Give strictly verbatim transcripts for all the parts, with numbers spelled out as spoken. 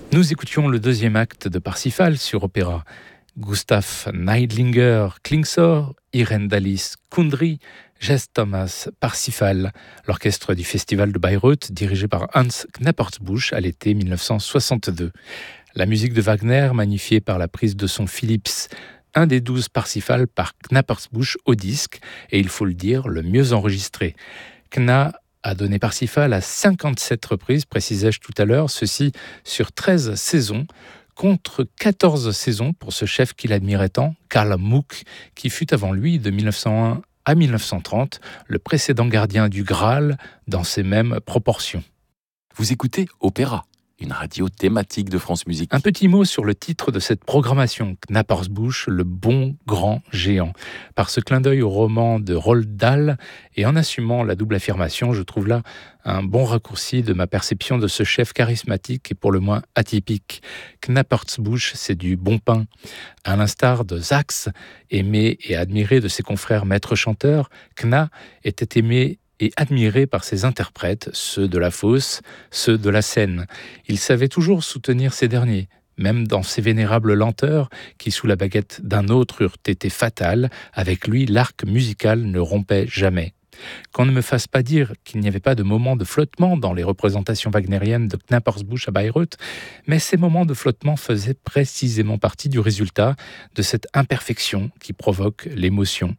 Nous écoutions le deuxième acte de Parsifal sur Opéra. Gustav Neidlinger, Klingsor, Irene Dallis, Kundry, Jess Thomas, Parsifal, l'orchestre du Festival de Bayreuth dirigé par Hans Knappertsbusch à l'été dix-neuf cent soixante-deux. La musique de Wagner magnifiée par la prise de son Philips, un des douze Parsifal par Knappertsbusch au disque, et il faut le dire, le mieux enregistré. Kna a donné Parsifal à cinquante-sept reprises, précisais-je tout à l'heure, ceci sur treize saisons, contre quatorze saisons pour ce chef qu'il admirait tant, Karl Muck, qui fut avant lui, de dix-neuf cent un à dix-neuf cent trente, le précédent gardien du Graal dans ces mêmes proportions. Vous écoutez Opéra, une radio thématique de France Musique. Un petit mot sur le titre de cette programmation, Knappertsbusch, le bon grand géant. Par ce clin d'œil au roman de Roald Dahl et en assumant la double affirmation, je trouve là un bon raccourci de ma perception de ce chef charismatique et pour le moins atypique. Knappertsbusch, c'est du bon pain. À l'instar de Sachs, aimé et admiré de ses confrères maîtres chanteurs, Kna était aimé et admiré par ses interprètes, ceux de la fosse, ceux de la scène. Il savait toujours soutenir ces derniers, même dans ses vénérables lenteurs qui, sous la baguette d'un autre, eurent été fatales. Avec lui, l'arc musical ne rompait jamais. Qu'on ne me fasse pas dire qu'il n'y avait pas de moments de flottement dans les représentations wagnériennes de Knappertsbusch à Bayreuth, mais ces moments de flottement faisaient précisément partie du résultat de cette imperfection qui provoque l'émotion.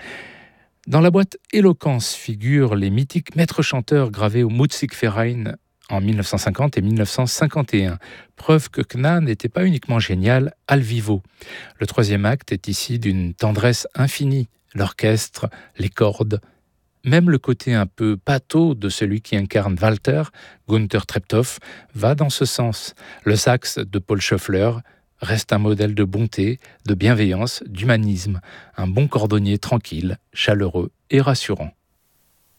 Dans la boîte Éloquence figurent les mythiques maîtres chanteurs gravés au Musikverein en dix-neuf cent cinquante et dix-neuf cent cinquante et un. Preuve que Kna n'était pas uniquement génial, al vivo. Le troisième acte est ici d'une tendresse infinie. L'orchestre, les cordes, même le côté un peu pâteau de celui qui incarne Walter, Günther Treptow, va dans ce sens. Le sax de Paul Schöffler reste un modèle de bonté, de bienveillance, d'humanisme, un bon cordonnier tranquille, chaleureux et rassurant.